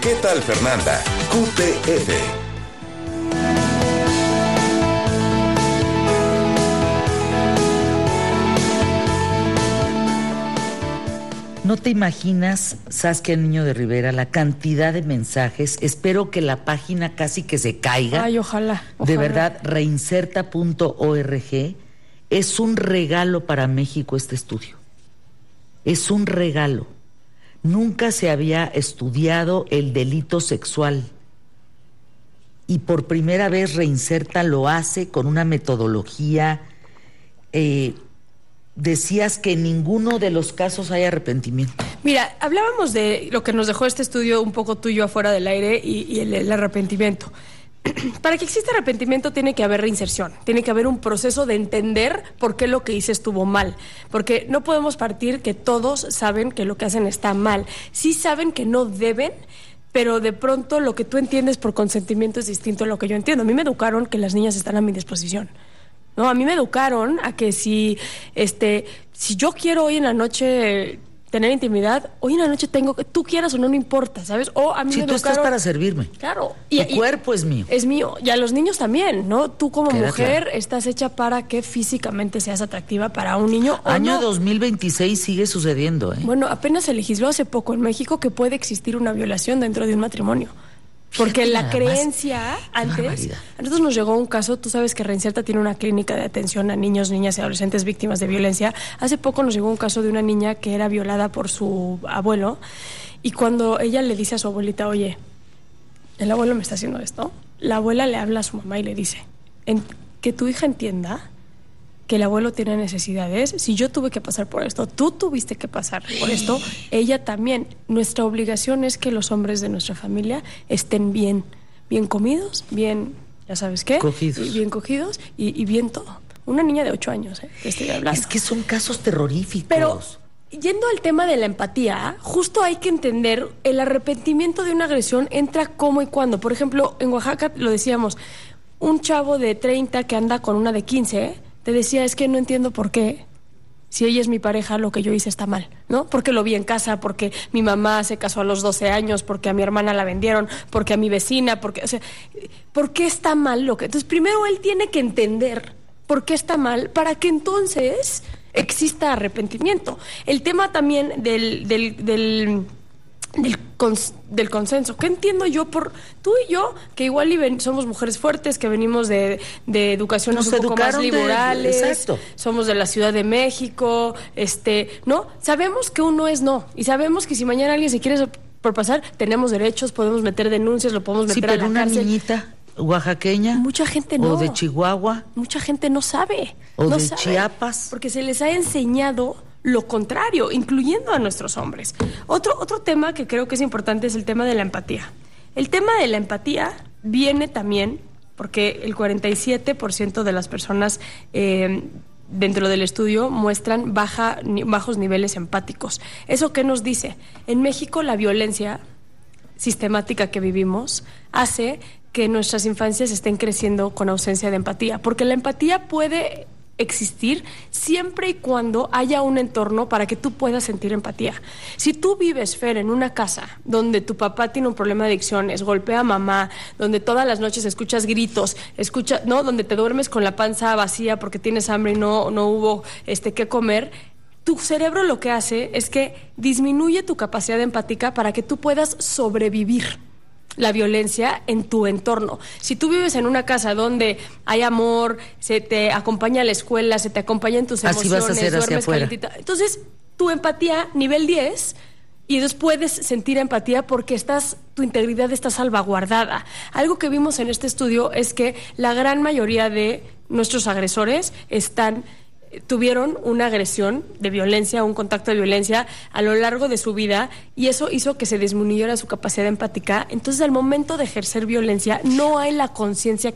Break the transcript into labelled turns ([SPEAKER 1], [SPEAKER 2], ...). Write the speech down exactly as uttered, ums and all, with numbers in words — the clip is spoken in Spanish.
[SPEAKER 1] ¿Qué tal, Fernanda? Q T F.
[SPEAKER 2] No te imaginas, Saskia Niño de Rivera, la cantidad de mensajes. Espero que la página casi que se caiga.
[SPEAKER 3] Ay, ojalá, ojalá.
[SPEAKER 2] De verdad, reinserta punto org. Es un regalo para México este estudio. Es un regalo. Nunca se había estudiado el delito sexual. Y por primera vez Reinserta lo hace con una metodología... Eh, Decías que en ninguno de los casos hay arrepentimiento.
[SPEAKER 3] Mira, hablábamos de lo que nos dejó este estudio un poco tuyo afuera del aire y, y el, el arrepentimiento. Para que exista arrepentimiento tiene que haber reinserción, tiene que haber un proceso de entender por qué lo que hice estuvo mal, porque no podemos partir que todos saben que lo que hacen está mal. Sí saben que no deben, pero de pronto lo que tú entiendes por consentimiento es distinto a lo que yo entiendo. A mí me educaron que las niñas están a mi disposición. No, a mí me educaron a que si, este, si yo quiero hoy en la noche tener intimidad, hoy en la noche tengo que, tú quieras o no, no importa, ¿sabes? O a mí
[SPEAKER 2] si
[SPEAKER 3] me
[SPEAKER 2] tú
[SPEAKER 3] educaron,
[SPEAKER 2] estás para servirme.
[SPEAKER 3] Claro.
[SPEAKER 2] Tu y, cuerpo y, es mío.
[SPEAKER 3] Es mío. Y a los niños también, ¿no? Tú como
[SPEAKER 2] Queda
[SPEAKER 3] mujer
[SPEAKER 2] claro.
[SPEAKER 3] estás hecha para que físicamente seas atractiva para un niño. ¿O
[SPEAKER 2] Año
[SPEAKER 3] no?
[SPEAKER 2] dos mil veintiséis sigue sucediendo, ¿eh?
[SPEAKER 3] Bueno, apenas se legisló hace poco en México que puede existir una violación dentro de un matrimonio. Porque
[SPEAKER 2] Fíjate,
[SPEAKER 3] la creencia antes, a nosotros nos llegó un caso, tú sabes que Reinserta tiene una clínica de atención a niños, niñas y adolescentes víctimas de violencia. Hace poco nos llegó un caso de una niña que era violada por su abuelo y cuando ella le dice a su abuelita, oye, el abuelo me está haciendo esto, la abuela le habla a su mamá y le dice, en, que tu hija entienda que el abuelo tiene necesidades. Si yo tuve que pasar por esto, tú tuviste que pasar por esto, ella también. Nuestra obligación es que los hombres de nuestra familia estén bien, bien comidos, bien, ya sabes qué,
[SPEAKER 2] cogidos.
[SPEAKER 3] Y bien cogidos y, y bien todo. Una niña de ocho años, ¿eh? Que estoy hablando.
[SPEAKER 2] Es que son casos terroríficos.
[SPEAKER 3] Pero yendo al tema de la empatía, justo hay que entender el arrepentimiento de una agresión entra cómo y cuándo. Por ejemplo, en Oaxaca lo decíamos, un chavo de treinta que anda con una de quince, te decía, es que no entiendo por qué, si ella es mi pareja, lo que yo hice está mal, ¿no? Porque lo vi en casa, porque mi mamá se casó a los doce años, porque a mi hermana la vendieron, porque a mi vecina, porque, o sea, ¿por qué está mal lo que...? Entonces, primero él tiene que entender por qué está mal, para que entonces exista arrepentimiento. El tema también del... del, del Del, cons, del consenso. ¿Qué entiendo yo por tú y yo, que igual y ven, somos mujeres fuertes, que venimos de, de educaciones
[SPEAKER 2] Nos
[SPEAKER 3] un poco más liberales,
[SPEAKER 2] de, exacto.
[SPEAKER 3] Somos de la Ciudad de México, este, ¿no? Sabemos que uno es no, y sabemos que si mañana alguien se quiere por pasar, tenemos derechos, podemos meter denuncias, lo podemos meter
[SPEAKER 2] sí, pero
[SPEAKER 3] a la
[SPEAKER 2] una
[SPEAKER 3] cárcel.
[SPEAKER 2] Niñita oaxaqueña,
[SPEAKER 3] mucha gente no.
[SPEAKER 2] O de Chihuahua,
[SPEAKER 3] mucha gente no sabe.
[SPEAKER 2] O
[SPEAKER 3] no
[SPEAKER 2] de
[SPEAKER 3] sabe,
[SPEAKER 2] Chiapas.
[SPEAKER 3] Porque se les ha enseñado lo contrario, incluyendo a nuestros hombres. Otro, otro tema que creo que es importante es el tema de la empatía. El tema de la empatía viene también porque el cuarenta y siete por ciento de las personas eh, dentro del estudio muestran baja, ni, bajos niveles empáticos. ¿Eso qué nos dice? En México la violencia sistemática que vivimos hace que nuestras infancias estén creciendo con ausencia de empatía, porque la empatía puede existir siempre y cuando haya un entorno para que tú puedas sentir empatía. Si tú vives, Fer, en una casa donde tu papá tiene un problema de adicciones, golpea a mamá, donde todas las noches escuchas gritos, escucha, ¿no? Donde te duermes con la panza vacía porque tienes hambre y no, no hubo este, qué comer, tu cerebro lo que hace es que disminuye tu capacidad empática para que tú puedas sobrevivir la violencia en tu entorno. Si tú vives en una casa donde hay amor, se te acompaña a la escuela, se te acompaña en tus
[SPEAKER 2] así
[SPEAKER 3] emociones,
[SPEAKER 2] vas a ser
[SPEAKER 3] duermes
[SPEAKER 2] hacia
[SPEAKER 3] calentita, entonces tu empatía nivel diez, y entonces puedes sentir empatía porque estás, tu integridad está salvaguardada. Algo que vimos en este estudio es que la gran mayoría de nuestros agresores están tuvieron una agresión de violencia, un contacto de violencia a lo largo de su vida, y eso hizo que se disminuyera su capacidad empática. Entonces, al momento de ejercer violencia, no hay la conciencia